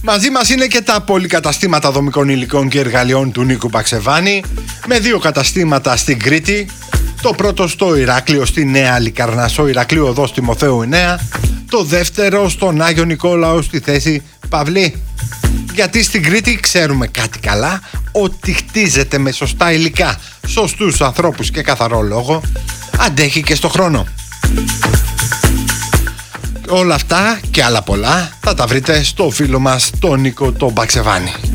Μαζί μας είναι και τα πολυκαταστήματα δομικών υλικών και εργαλειών του Νίκου Μπαξεβάνη, με 2 καταστήματα στην Κρήτη. Το πρώτο στο Ηράκλειο, στη Νέα Λικαρνασσό, Ηρακλείου Οδός Τιμοθέου 9. Το δεύτερο στον Άγιο Νικόλαο, στη θέση Παυλή. Γιατί στην Κρήτη ξέρουμε κάτι καλά, ότι χτίζεται με σωστά υλικά, σωστούς ανθρώπους και καθαρό λόγο, αντέχει και στο χρόνο. Όλα αυτά και άλλα πολλά θα τα βρείτε στο φίλο μας τον Νίκο τον Μπαξεβάνη.